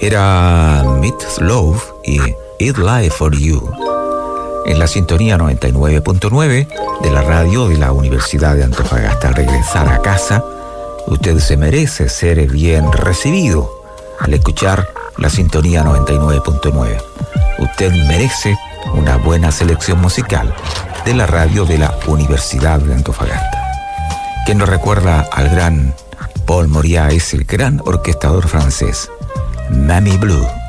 Era Meat Loaf y Eat Life for You, en la sintonía 99.9 de la radio de la Universidad de Antofagasta. Al regresar a casa, usted se merece ser bien recibido al escuchar la sintonía 99.9. Usted merece una buena selección musical de la radio de la Universidad de Antofagasta. Quien nos recuerda al gran Paul Moriat es el gran orquestador francés Mamie Blue.